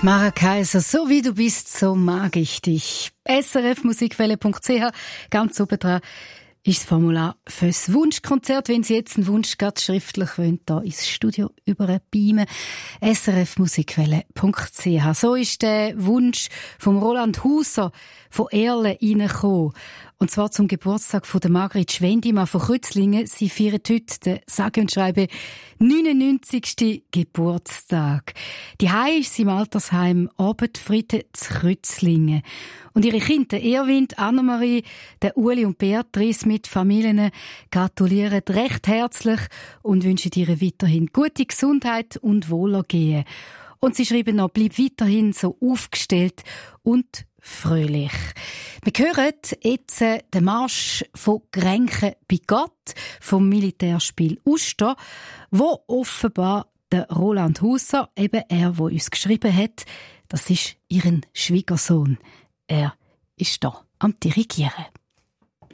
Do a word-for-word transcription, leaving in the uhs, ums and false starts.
Mara Kaiser, so wie du bist, so mag ich dich. S R F Musikwelle Punkt C H, ganz oben dran ist das Formular fürs Wunschkonzert. Wenn Sie jetzt einen Wunsch ganz schriftlich wollen, da ins Studio überbeamen. S R F Musikwelle Punkt C H. So ist der Wunsch vom Roland Huser von Erlen reingekommen. Und zwar zum Geburtstag von der Margrit Schwendimann von Kützlingen. Sie feiert heute den sage und schreibe neunundneunzigsten Geburtstag. Die Hai ist im Altersheim Abendfrieden zu Kützlingen. Und ihre Kinder, Erwin, Annemarie, der Uli und Beatrice mit Familien gratulieren recht herzlich und wünschen ihr weiterhin gute Gesundheit und Wohlergehen. Und sie schreiben noch, bleib weiterhin so aufgestellt und fröhlich. Wir hören jetzt den Marsch von Grenchen bei Gott vom Militärspiel Uster, wo offenbar der Roland Huser, eben er, der uns geschrieben hat, das ist ihren Schwiegersohn. Er ist da am Dirigieren.